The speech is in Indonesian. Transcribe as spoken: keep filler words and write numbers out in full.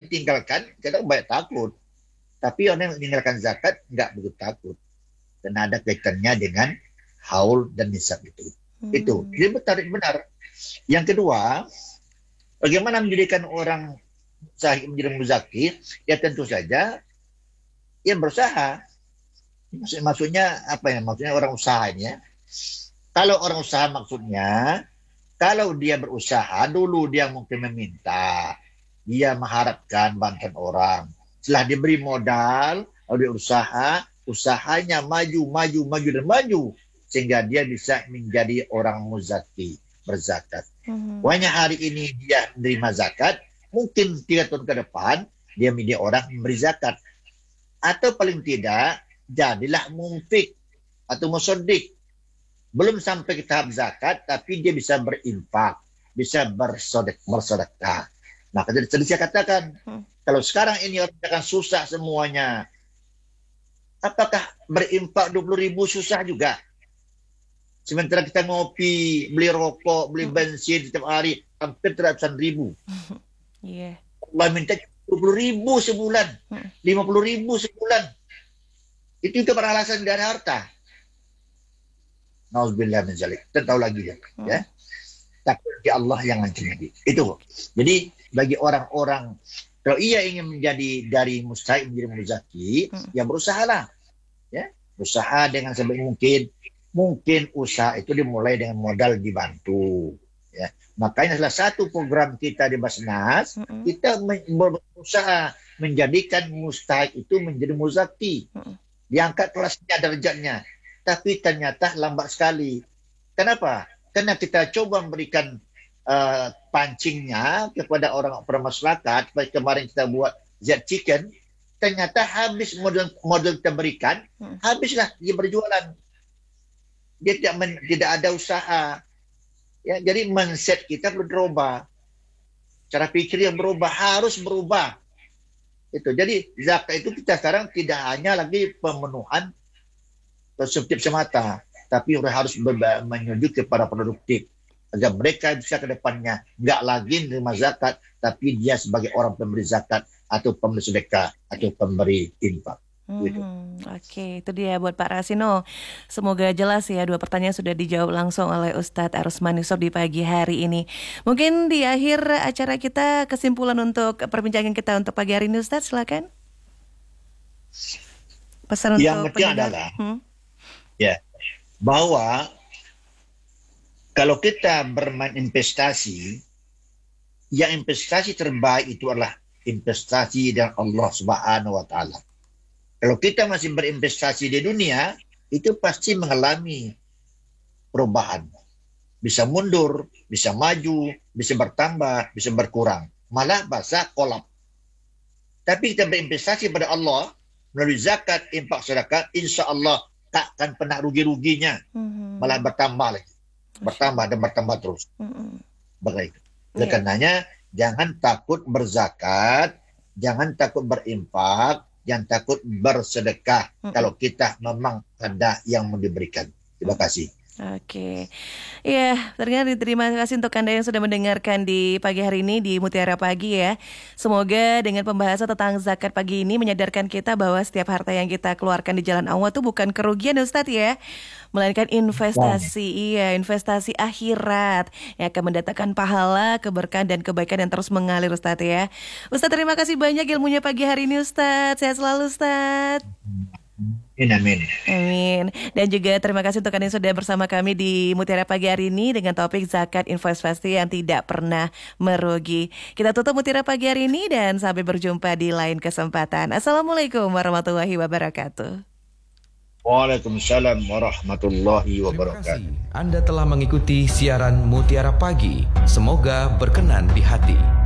tinggalkan, kita banyak takut. Tapi orang yang meninggalkan zakat nggak begitu takut. Karena ada kaitannya dengan haul dan nisab itu. Hmm. Itu. Jadi benar, benar. Yang kedua, bagaimana menjadikan orang sahih menjadi muzaki? Ya tentu saja, ya berusaha. Maksud, maksudnya apa ya? Maksudnya orang usaha ini ya. Kalau orang usaha maksudnya, kalau dia berusaha, dulu dia mungkin meminta. Dia mengharapkan bantuan orang. Setelah diberi modal, lalu dia usaha, usahanya maju, maju, maju, dan maju. Sehingga dia bisa menjadi orang muzaki, berzakat. Mm-hmm. Wanya hari ini dia menerima zakat, mungkin tiga tahun ke depan, dia menjadi orang memberi zakat. Atau paling tidak, jadilah munfik atau musodik. Belum sampai ke tahap zakat, tapi dia bisa berinfak, bisa bersedekah. Nah, tadi saya katakan, hmm. kalau sekarang ini orang akan susah semuanya, apakah berimpak dua puluh ribu susah juga? Sementara kita ngopi, beli rokok, beli bensin setiap hari, hampir ratusan ribu. Yeah. Allah minta dua puluh ribu sebulan, lima puluh ribu sebulan. Itu juga beralasan dari harta. Nauzubillah min zalik. Kita tahu lagi ya. Hmm. ya. Takut di Allah yang ngancam lagi. Itu. Jadi bagi orang-orang kalau ia ingin menjadi dari mustahik menjadi muzaki, hmm. ya berusahalah. Ya, berusaha dengan sebaik mungkin. Mungkin usaha itu dimulai dengan modal dibantu. Ya. Makanya salah satu program kita di Basnas, hmm. kita berusaha menjadikan mustahik itu menjadi muzaki. Hmm. Diangkat kelasnya, derajatnya. Tapi ternyata lambat sekali. Kenapa? Karena kita coba memberikan uh, pancingnya kepada orang orang masyarakat. Seperti kemarin kita buat Z Chicken, ternyata habis model model kita berikan, hmm. habislah dia berjualan. Dia tidak men, tidak ada usaha. Ya, jadi mindset kita perlu berubah. Cara pikir yang berubah harus berubah. Itu. Jadi zakat itu kita sekarang tidak hanya lagi pemenuhan konsumtif semata, tapi harus menuju kepada produktif agar mereka bisa ke depannya nggak lagi menerima zakat, tapi dia sebagai orang pemberi zakat atau pemberi sedekah atau pemberi infak. Hmm, gitu. Oke, okay. Itu dia buat Pak Rasino. Semoga jelas ya, dua pertanyaan sudah dijawab langsung oleh Ustadz Arusman Yusuf di pagi hari ini. Mungkin di akhir acara kita kesimpulan untuk perbincangan kita untuk pagi hari ini, Ustadz, silakan. Pesan yang untuk penting adalah hmm? ya, bahwa kalau kita bermain investasi, yang investasi terbaik itu adalah investasi dengan Allah Subhanahu wa taala. Kalau kita masih berinvestasi di dunia, itu pasti mengalami perubahan. Bisa mundur, bisa maju, bisa bertambah, bisa berkurang. Malah bahasa kolap. Tapi kita berinvestasi pada Allah, melalui zakat, infak, sedekah, insya Allah tak akan pernah rugi-ruginya, mm-hmm. malah bertambah lagi, bertambah dan bertambah terus. Mm-hmm. Begitu. Oleh yeah. karenanya jangan takut berzakat, jangan takut berinfak, jangan takut bersedekah mm-hmm. kalau kita memang ada yang mau diberikan. Terima kasih. Oke, ya ternyata terima kasih untuk Anda yang sudah mendengarkan di pagi hari ini di Mutiara Pagi ya. Semoga dengan pembahasan tentang zakat pagi ini menyadarkan kita bahwa setiap harta yang kita keluarkan di jalan Allah itu bukan kerugian Ustadz ya, melainkan investasi, wow. iya investasi akhirat yang akan mendatangkan pahala, keberkahan dan kebaikan yang terus mengalir Ustadz ya. Ustadz terima kasih banyak ilmunya pagi hari ini Ustadz, sehat selalu Ustadz. Amin. Amin. Dan juga terima kasih untuk Anda yang sudah bersama kami di Mutiara Pagi hari ini dengan topik zakat investasi yang tidak pernah merugi. Kita tutup Mutiara Pagi hari ini dan sampai berjumpa di lain kesempatan. Assalamualaikum warahmatullahi wabarakatuh. Waalaikumsalam warahmatullahi wabarakatuh. Terima kasih Anda telah mengikuti siaran Mutiara Pagi. Semoga berkenan di hati.